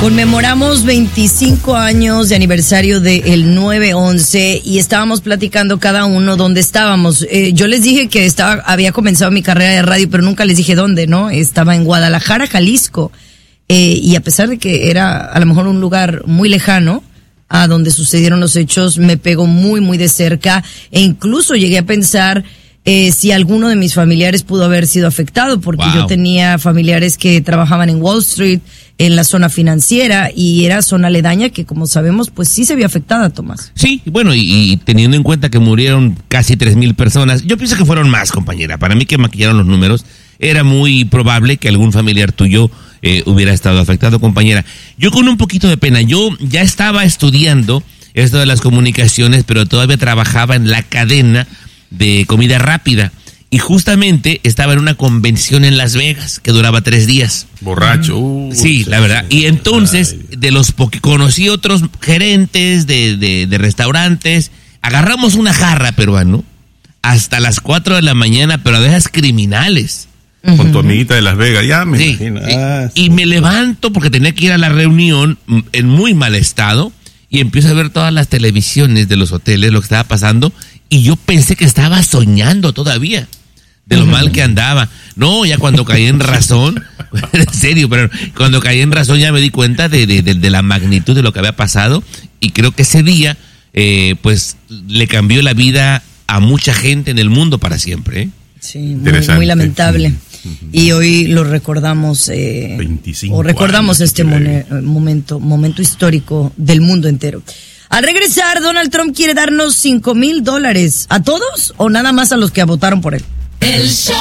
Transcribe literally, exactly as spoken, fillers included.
Conmemoramos veinticinco años de aniversario del nueve once y estábamos platicando cada uno dónde estábamos. Eh, yo les dije que estaba, había comenzado mi carrera de radio, pero nunca les dije dónde, ¿no? Estaba en Guadalajara, Jalisco. Eh, y a pesar de que era a lo mejor un lugar muy lejano a donde sucedieron los hechos, me pegó muy, muy de cerca. E incluso llegué a pensar eh, si alguno de mis familiares pudo haber sido afectado, porque wow. yo tenía familiares que trabajaban en Wall Street, en la zona financiera, y era zona aledaña que, como sabemos, pues sí se vio afectada, Tomás. Sí, bueno, y, y teniendo en cuenta que murieron casi tres mil personas, yo pienso que fueron más, compañera. Para mí, que maquillaron los números, era muy probable que algún familiar tuyo eh, hubiera estado afectado, compañera. Yo con un poquito de pena, yo ya estaba estudiando esto de las comunicaciones, pero todavía trabajaba en la cadena de comida rápida. Y justamente estaba en una convención en Las Vegas que duraba tres días. Borracho. Uh, sí, la verdad. Y entonces, de los po- conocí otros gerentes de, de, de restaurantes. Agarramos una jarra, peruano, hasta las cuatro de la mañana, pero de esas criminales. Con tu amiguita de Las Vegas, ya me sí, imagino. Sí. Ah, y me levanto porque tenía que ir a la reunión en muy mal estado y empiezo a ver todas las televisiones de los hoteles, lo que estaba pasando, y yo pensé que estaba soñando todavía de lo mal que andaba. No, ya cuando caí en razón, en serio, pero cuando caí en razón ya me di cuenta de, de, de, de la magnitud de lo que había pasado, y creo que ese día, eh, pues, le cambió la vida a mucha gente en el mundo para siempre, ¿eh? Sí, muy, muy lamentable. Y hoy lo recordamos, eh, o recordamos años, este mon- momento, momento histórico del mundo entero. Al regresar, Donald Trump quiere darnos cinco mil dólares. ¿A todos o nada más a los que votaron por él? El show